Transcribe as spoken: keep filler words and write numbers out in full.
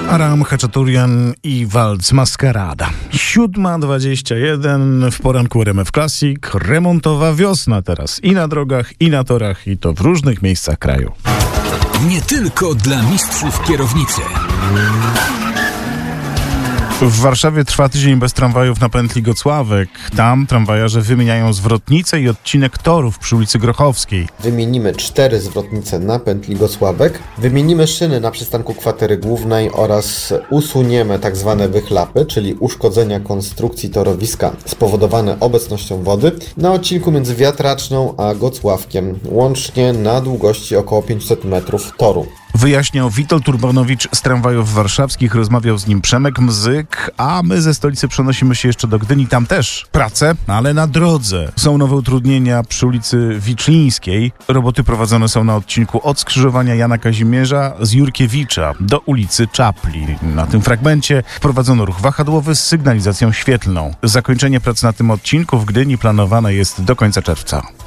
Aram Hachaturian i walc Maskarada. siódma dwadzieścia jeden w poranku R M F Classic. Remontowa wiosna teraz i na drogach, i na torach, i to w różnych miejscach kraju. Nie tylko dla mistrzów kierownicy. W Warszawie trwa tydzień bez tramwajów na pętli Gocławek. Tam tramwajarze wymieniają zwrotnice i odcinek torów przy ulicy Grochowskiej. Wymienimy cztery zwrotnice na pętli Gocławek, wymienimy szyny na przystanku Kwatery Głównej oraz usuniemy tak zwane wychlapy, czyli uszkodzenia konstrukcji torowiska spowodowane obecnością wody na odcinku między Wiatraczną a Gocławkiem, łącznie na długości około pięćset metrów toru. Wyjaśniał Witold Urbanowicz z tramwajów warszawskich, rozmawiał z nim Przemek Mzyk, a my ze stolicy przenosimy się jeszcze do Gdyni. Tam też prace, ale na drodze. Są nowe utrudnienia przy ulicy Wiczlińskiej. Roboty prowadzone są na odcinku od skrzyżowania Jana Kazimierza z Jurkiewicza do ulicy Czapli. Na tym fragmencie wprowadzono ruch wahadłowy z sygnalizacją świetlną. Zakończenie prac na tym odcinku w Gdyni planowane jest do końca czerwca.